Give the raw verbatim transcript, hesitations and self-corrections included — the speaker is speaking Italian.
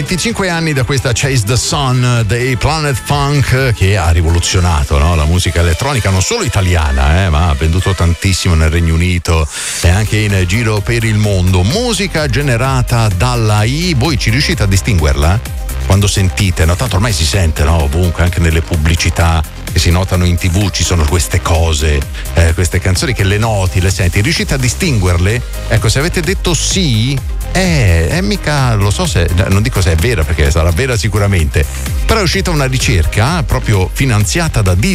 venticinque anni da questa Chase the Sun dei Planet Funk, che ha rivoluzionato, no, la musica elettronica non solo italiana, eh, ma ha venduto tantissimo nel Regno Unito e anche in giro per il mondo. Musica generata dall'A I, voi ci riuscite a distinguerla? Quando sentite, no? Tanto ormai si sente, no? Ovunque, anche nelle pubblicità che si notano in tv ci sono queste cose, eh, queste canzoni che le noti, le senti, riuscite a distinguerle? Ecco, se avete detto sì, eh, eh mica lo so se, non dico se è vera, perché sarà vera sicuramente, però è uscita una ricerca proprio finanziata da Disney